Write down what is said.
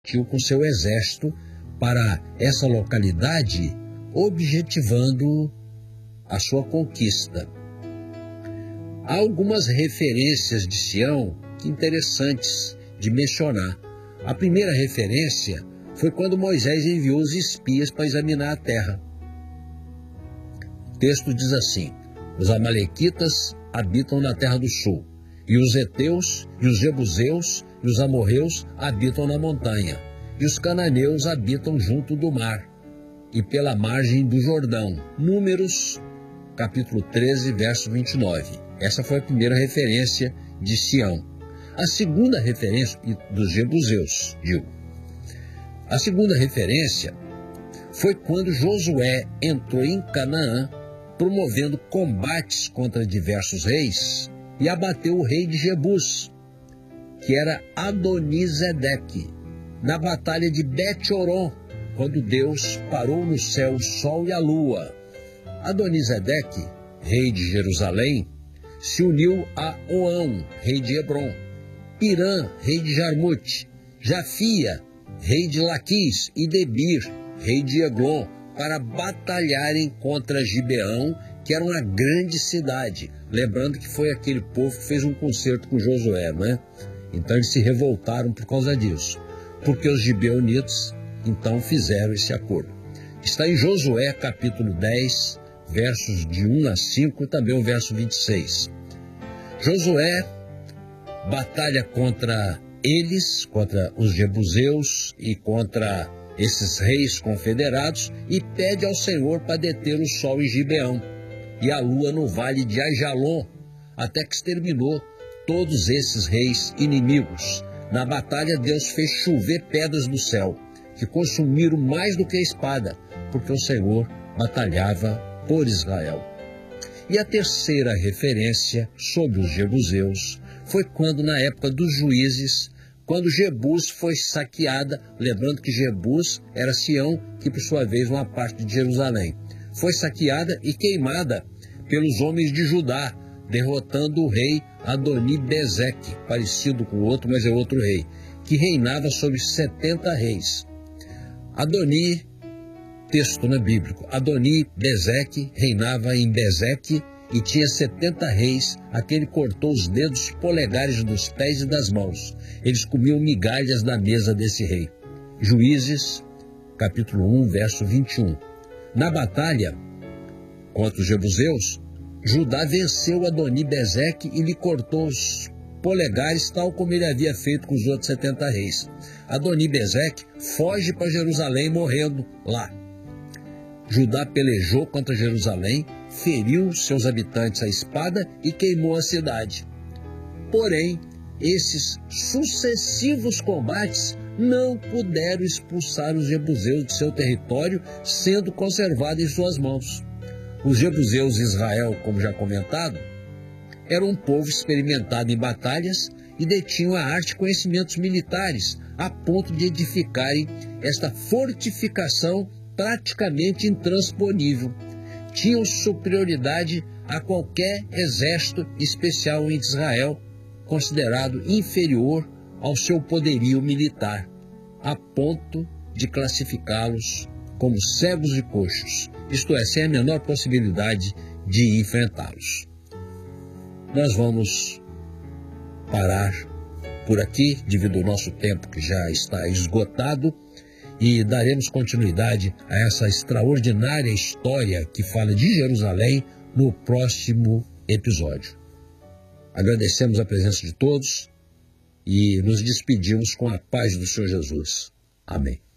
partiu com seu exército para essa localidade, objetivando a sua conquista. Há algumas referências de Sião interessantes de mencionar. A primeira referência foi quando Moisés enviou os espias para examinar a terra. O texto diz assim: os amalequitas habitam na terra do sul, e os heteus, e os jebuseus, e os amorreus habitam na montanha, e os cananeus habitam junto do mar, e pela margem do Jordão. Números, capítulo 13, verso 29. Essa foi a primeira referência de Sião. A segunda referência, dos jebuseus, digo. A segunda referência foi quando Josué entrou em Canaã, promovendo combates contra diversos reis, e abateu o rei de Jebus, que era Adonisedeque, na batalha de Bet-Horon, quando Deus parou no céu o sol e a lua. Adonisedeque, rei de Jerusalém, se uniu a Oão, rei de Hebron, Pirã, rei de Jarmute, Jafia, rei de Laquis, e Debir, rei de Eglon, para batalharem contra Gibeão, que era uma grande cidade. Lembrando que foi aquele povo que fez um concerto com Josué, não é? Então eles se revoltaram por causa disso, porque os gibeonitas então fizeram esse acordo. Está em Josué capítulo 10, versos de 1 a 5 e também o verso 26. Josué batalha contra eles, contra os jebuseus e contra esses reis confederados, e pede ao Senhor para deter o sol em Gibeão e a lua no vale de Aijalon, até que exterminou todos esses reis inimigos. Na batalha, Deus fez chover pedras do céu, que consumiram mais do que a espada, porque o Senhor batalhava por Israel. E a terceira referência sobre os jebuseus foi quando, na época dos juízes, quando Jebus foi saqueada, lembrando que Jebus era Sião, que por sua vez uma parte de Jerusalém, foi saqueada e queimada pelos homens de Judá, derrotando o rei Adoni-Bezeque, parecido com o outro, mas é outro rei, que reinava sobre 70 reis. Adoni, texto bíblico, Adoni-Bezeque reinava em Bezeque e tinha 70 reis, a quem ele cortou os dedos polegares dos pés e das mãos. Eles comiam migalhas da mesa desse rei. Juízes, capítulo 1, verso 21. Na batalha contra os jebuseus, Judá venceu Adoni-Bezeque e lhe cortou os polegares, tal como ele havia feito com os outros 70 reis. Adoni-Bezeque foge para Jerusalém, morrendo lá. Judá pelejou contra Jerusalém, feriu seus habitantes à espada e queimou a cidade. Porém, esses sucessivos combates não puderam expulsar os jebuseus de seu território, sendo conservado em suas mãos. Os jebuseus de Israel, como já comentado, eram um povo experimentado em batalhas e detinham a arte e conhecimentos militares, a ponto de edificarem esta fortificação praticamente intransponível. Tinham superioridade a qualquer exército especial em Israel, considerado inferior ao seu poderio militar, a ponto de classificá-los como cegos e coxos, isto é, sem a menor possibilidade de enfrentá-los. Nós vamos parar por aqui, devido ao nosso tempo que já está esgotado, e daremos continuidade a essa extraordinária história que fala de Jerusalém no próximo episódio. Agradecemos a presença de todos e nos despedimos com a paz do Senhor Jesus. Amém.